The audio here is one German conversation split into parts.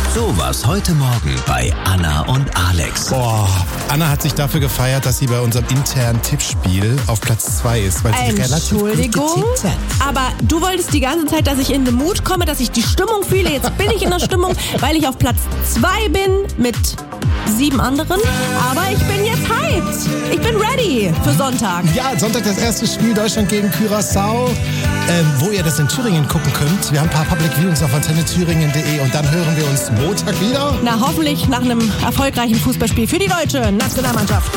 So was heute Morgen bei Anna und Alex. Boah, Anna hat sich dafür gefeiert, dass sie bei unserem internen Tippspiel auf Platz 2 ist, weil sie relativ gut getippt hat. Aber du wolltest die ganze Zeit, dass ich in den Mut komme, dass ich die Stimmung fühle. Jetzt bin ich in der Stimmung, weil ich auf Platz 2 bin mit 7 anderen. Aber ich bin jetzt hyped. Ich bin ready für Sonntag. Ja, Sonntag das erste Spiel Deutschland gegen Curaçao, wo ihr das in Thüringen gucken könnt. Wir haben ein paar Public Viewings auf antennethüringen.de und dann hören wir uns Montag wieder. Na, hoffentlich nach einem erfolgreichen Fußballspiel für die deutsche Nationalmannschaft.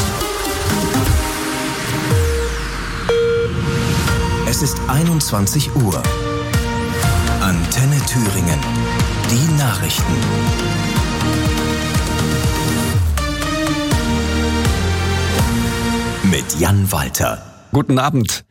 Es ist 21 Uhr. Antenne Thüringen. Die Nachrichten. Mit Jan Walter. Guten Abend.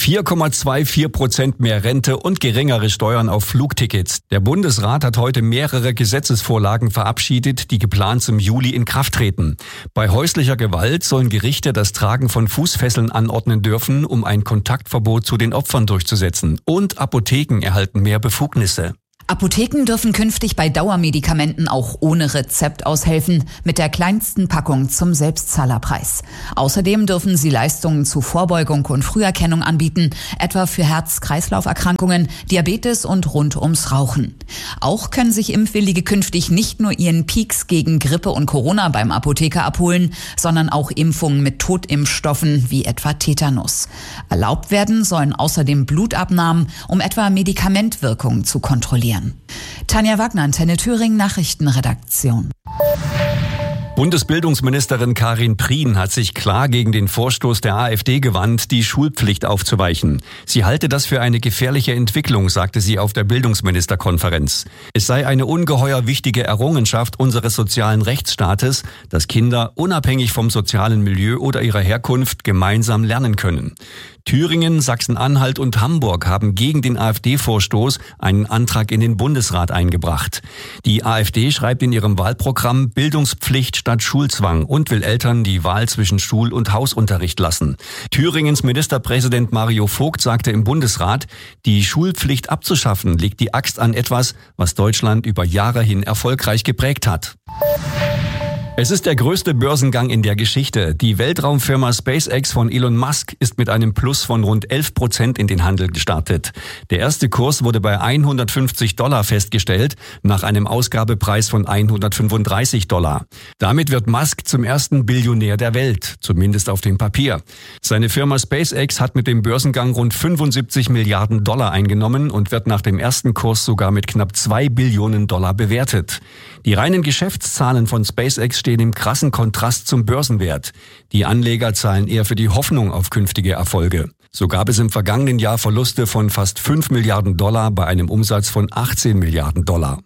4,24% mehr Rente und geringere Steuern auf Flugtickets. Der Bundesrat hat heute mehrere Gesetzesvorlagen verabschiedet, die geplant zum Juli in Kraft treten. Bei häuslicher Gewalt sollen Gerichte das Tragen von Fußfesseln anordnen dürfen, um ein Kontaktverbot zu den Opfern durchzusetzen. Und Apotheken erhalten mehr Befugnisse. Apotheken dürfen künftig bei Dauermedikamenten auch ohne Rezept aushelfen, mit der kleinsten Packung zum Selbstzahlerpreis. Außerdem dürfen sie Leistungen zu Vorbeugung und Früherkennung anbieten, etwa für Herz-Kreislauf-Erkrankungen, Diabetes und rund ums Rauchen. Auch können sich Impfwillige künftig nicht nur ihren Peaks gegen Grippe und Corona beim Apotheker abholen, sondern auch Impfungen mit Totimpfstoffen wie etwa Tetanus. Erlaubt werden sollen außerdem Blutabnahmen, um etwa Medikamentwirkungen zu kontrollieren. Tanja Wagner, Antenne Thüringen, Nachrichtenredaktion. Bundesbildungsministerin Karin Prien hat sich klar gegen den Vorstoß der AfD gewandt, die Schulpflicht aufzuweichen. Sie halte das für eine gefährliche Entwicklung, sagte sie auf der Bildungsministerkonferenz. Es sei eine ungeheuer wichtige Errungenschaft unseres sozialen Rechtsstaates, dass Kinder unabhängig vom sozialen Milieu oder ihrer Herkunft gemeinsam lernen können. Thüringen, Sachsen-Anhalt und Hamburg haben gegen den AfD-Vorstoß einen Antrag in den Bundesrat eingebracht. Die AfD schreibt in ihrem Wahlprogramm Bildungspflicht statt Schulzwang und will Eltern die Wahl zwischen Schul- und Hausunterricht lassen. Thüringens Ministerpräsident Mario Vogt sagte im Bundesrat, die Schulpflicht abzuschaffen legt die Axt an etwas, was Deutschland über Jahre hin erfolgreich geprägt hat. Es ist der größte Börsengang in der Geschichte. Die Weltraumfirma SpaceX von Elon Musk ist mit einem Plus von rund 11% in den Handel gestartet. Der erste Kurs wurde bei $150 festgestellt, nach einem Ausgabepreis von $135. Damit wird Musk zum ersten Billionär der Welt, zumindest auf dem Papier. Seine Firma SpaceX hat mit dem Börsengang rund $75 Milliarden eingenommen und wird nach dem ersten Kurs sogar mit knapp $2 Billionen bewertet. Die reinen Geschäftszahlen von SpaceX stehen im krassen Kontrast zum Börsenwert. Die Anleger zahlen eher für die Hoffnung auf künftige Erfolge. So gab es im vergangenen Jahr Verluste von fast $5 Milliarden bei einem Umsatz von $18 Milliarden.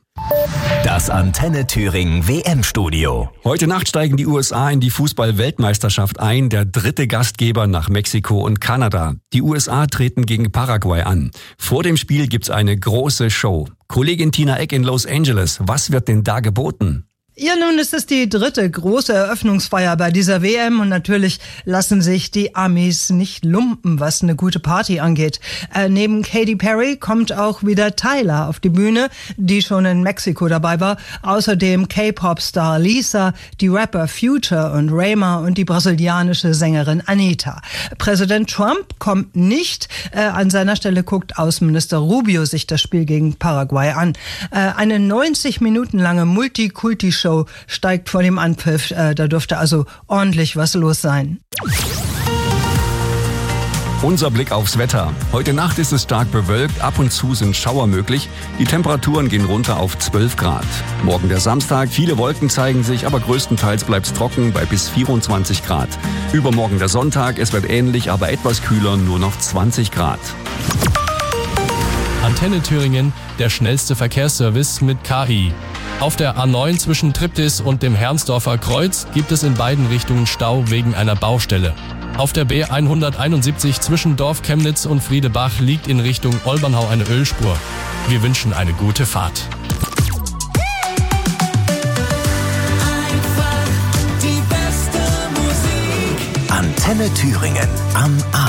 Das Antenne Thüringen WM-Studio. Heute Nacht steigen die USA in die Fußball-Weltmeisterschaft ein, der dritte Gastgeber nach Mexiko und Kanada. Die USA treten gegen Paraguay an. Vor dem Spiel gibt's eine große Show. Kollegin Tina Eck in Los Angeles, was wird denn da geboten? Ja, nun ist es die dritte große Eröffnungsfeier bei dieser WM und natürlich lassen sich die Amis nicht lumpen, was eine gute Party angeht. Neben Katy Perry kommt auch wieder Tyler auf die Bühne, die schon in Mexiko dabei war. Außerdem K-Pop-Star Lisa, die Rapper Future und Rema und die brasilianische Sängerin Anitta. Präsident Trump kommt nicht. An seiner Stelle guckt Außenminister Rubio sich das Spiel gegen Paraguay an. Eine 90 Minuten lange Multikulti-Show steigt vor dem Anpfiff. Da dürfte also ordentlich was los sein. Unser Blick aufs Wetter. Heute Nacht ist es stark bewölkt, ab und zu sind Schauer möglich. Die Temperaturen gehen runter auf 12 Grad. Morgen der Samstag, viele Wolken zeigen sich, aber größtenteils bleibt es trocken bei bis 24 Grad. Übermorgen der Sonntag, es wird ähnlich, aber etwas kühler, nur noch 20 Grad. Antenne Thüringen, der schnellste Verkehrsservice mit KI. Auf der A9 zwischen Triptis und dem Herrnsdorfer Kreuz gibt es in beiden Richtungen Stau wegen einer Baustelle. Auf der B171 zwischen Dorf Chemnitz und Friedebach liegt in Richtung Olbernhau eine Ölspur. Wir wünschen eine gute Fahrt. Antenne Thüringen am Abend.